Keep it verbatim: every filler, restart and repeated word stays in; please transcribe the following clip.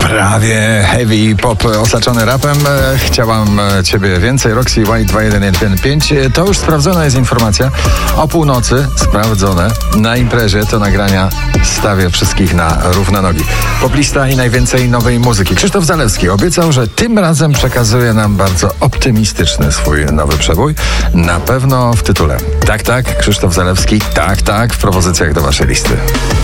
prawie heavy pop osaczony rapem. Chciałam ciebie więcej. Roxy White dwa jeden jeden pięć. To już sprawdzona jest informacja. O północy, sprawdzone, na imprezie to nagrania stawia wszystkich na równe nogi. Poplista i najwięcej nowej muzyki. Krzysztof Zalewski obiecał, że tym razem przekazuje nam bardzo optymistyczny swój nowy przebój. Na pewno w tytule. Tak, tak, Krzysztof Zalewski, tak, tak, w propozycjach do waszej listy.